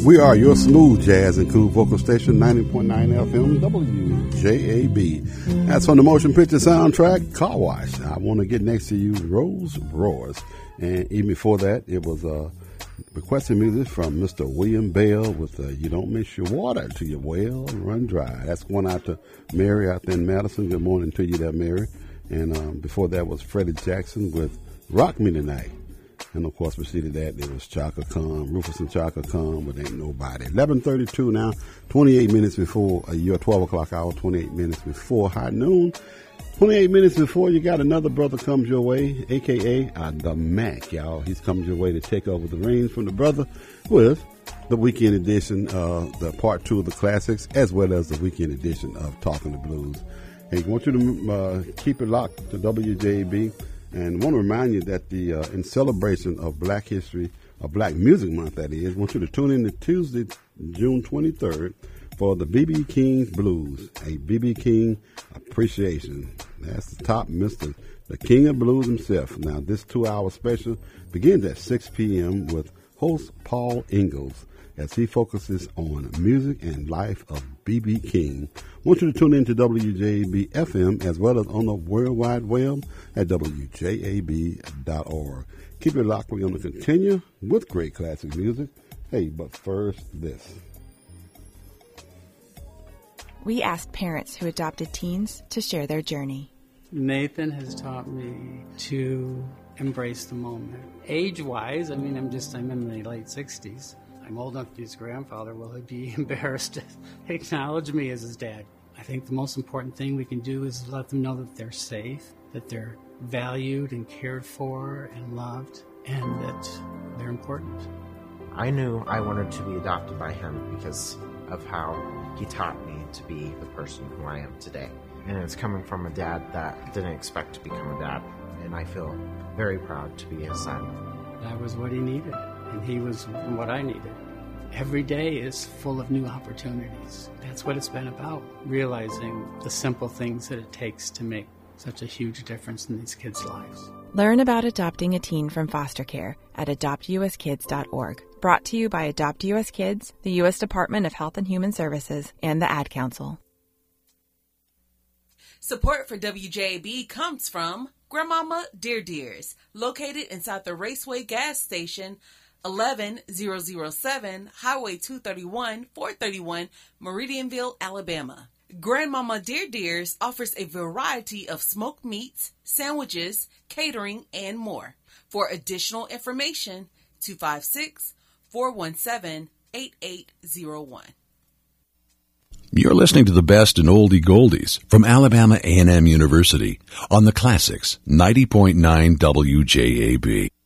We are your smooth jazz and cool vocal station, 90.9 FM, WJAB. That's from the motion picture soundtrack, Car Wash. I Want to Get Next to You, Rose Roars. And even before that, it was requested music from Mr. William Bell with You Don't Miss Your Water Till Your Well Run Dry. That's going out to Mary out there in Madison. Good morning to you there, Mary. And before that was Freddie Jackson with Rock Me Tonight. And, of course, preceded that, there was Chaka Khan, Rufus and Chaka Khan, but Ain't Nobody. 11:32 now, 28 minutes before your 12 o'clock hour, 28 minutes before high noon. 28 minutes before you got another brother comes your way, a.k.a. The Mac, y'all. He's coming your way to take over the reins from the brother with the weekend edition, the part 2 of the classics, as well as the weekend edition of Talking the Blues. Hey, I want you to keep it locked to WJB. And I want to remind you that in celebration of Black History, or Black Music Month, that is, I want you to tune in to Tuesday, June 23rd, for the B.B. King Blues, a B.B. King appreciation. That's the top Mr. the King of Blues himself. Now, this 2-hour special begins at 6 p.m. with host Paul Ingalls as he focuses on music and life of B.B. King. I want you to tune in to WJAB FM as well as on the World Wide Web at WJAB.org. Keep it locked. We're going to continue with great classic music. Hey, but first, this. We asked parents who adopted teens to share their journey. Nathan has taught me to embrace the moment. Age-wise, I'm in the late 60s. I'm old enough to be his grandfather. Will he be embarrassed to acknowledge me as his dad? I think the most important thing we can do is let them know that they're safe, that they're valued and cared for and loved, and that they're important. I knew I wanted to be adopted by him because of how he taught me to be the person who I am today. And it's coming from a dad that didn't expect to become a dad, and I feel very proud to be his son. That was what he needed, and he was what I needed. Every day is full of new opportunities. That's what it's been about, realizing the simple things that it takes to make such a huge difference in these kids' lives. Learn about adopting a teen from foster care at adoptuskids.org. Brought to you by Adopt U.S. Kids, the U.S. Department of Health and Human Services, and the Ad Council. Support for WJAB comes from Grandmama Dear Dears, located inside the Raceway gas station, 11007 Highway 231, 431, Meridianville, Alabama. Grandmama Dear Dears offers a variety of smoked meats, sandwiches, catering, and more. For additional information, 256-417-8801. You're listening to the best in oldie goldies from Alabama A&M University on the Classics 90.9 WJAB.